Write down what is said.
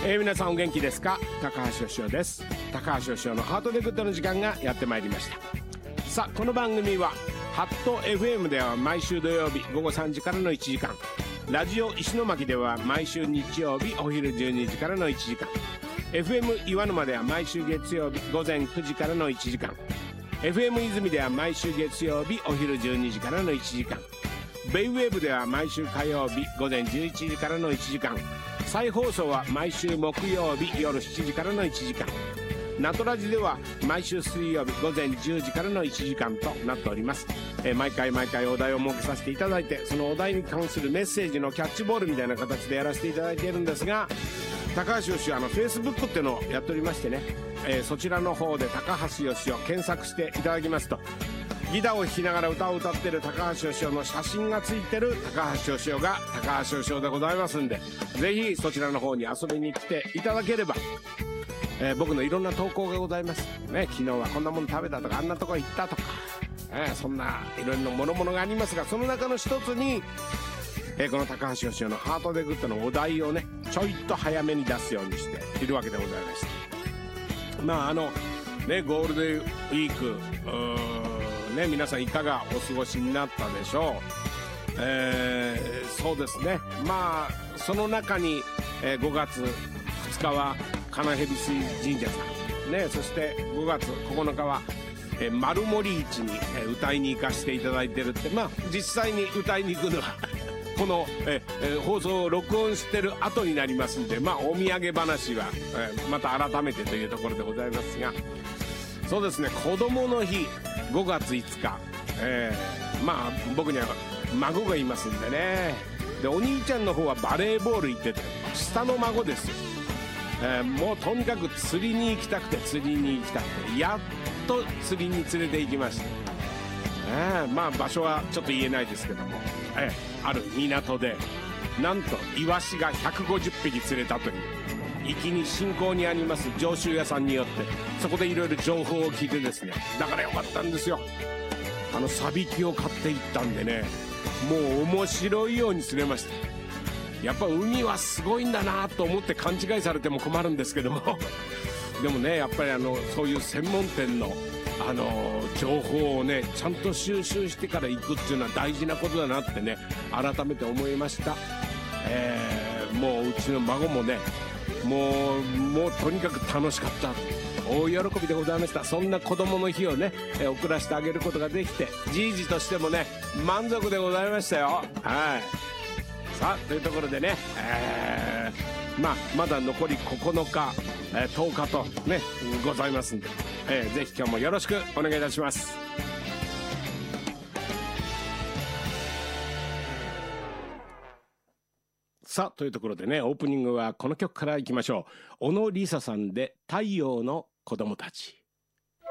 皆さんお元気ですか？高橋義雄です。高橋義雄のハートでグッドの時間がやってまいりました。さあ、この番組はハット FM では毎週土曜日午後3時からの1時間、ラジオ石巻では毎週日曜日お昼12時からの1時間、 FM 岩沼では毎週月曜日午前9時からの1時間、 FM 泉では毎週月曜日お昼12時からの1時間、ベイウェーブでは毎週火曜日午前11時からの1時間、再放送は毎週木曜日夜7時からの1時間、ナトラジでは毎週水曜日午前10時からの1時間となっております。毎回お題を設けさせていただいて、そのお題に関するメッセージのキャッチボールみたいな形でやらせていただいているんですが、高橋義雄Facebook っていうのをやっておりましてね、そちらの方で高橋義雄検索していただきますと、ギターを弾きながら歌を歌ってる高橋義雄の写真がついてる高橋義雄が高橋義雄でございますんで、ぜひそちらの方に遊びに来ていただければ、僕のいろんな投稿がございますね。昨日はこんなもの食べたとか、あんなとこ行ったとか、そんないろんなものがありますが、その中の一つに、この高橋義雄のハートでグッドのお題をね、ちょいと早めに出すようにしているわけでございまして、まあゴールデンウィーク皆さんいかがお過ごしになったでしょう。そうですね、まあその中に、5月2日は金蛇水神社さんね、そして5月9日は丸森市に歌いに行かせていただいてるって、まあ実際に歌いに行くのはこの放送を録音してる後になりますんで、まあお土産話はまた改めてというところでございますが、そうですね、子供の日5月5日、まあ僕には孫がいますんでね、でお兄ちゃんの方はバレーボール行ってて、下の孫ですよ。もうとにかく釣りに行きたくてやっと釣りに連れて行きました。まあ場所はちょっと言えないですけども、ある港でなんとイワシが150匹釣れたという、壱岐に新興にあります上州屋さんによって、そこでいろいろ情報を聞いてですね、だからよかったんですよ。サビキを買っていったんでね、もう面白いように釣れました。やっぱ海はすごいんだなと思って勘違いされても困るんですけどもでもね、やっぱりそういう専門店の情報をね、ちゃんと収集してから行くっていうのは大事なことだなってね、改めて思いました。もううちの孫もね、もうとにかく楽しかった、大喜びでございました。そんな子供の日をね、送らせてあげることができて、じいじとしてもね満足でございましたよ。はい。さあというところでね、まだ残り9日、10日とねございますんで、ぜひ今日もよろしくお願いいたします。さあというところでね、オープニングはこの曲からいきましょう。小野梨沙さんで太陽の子供たち。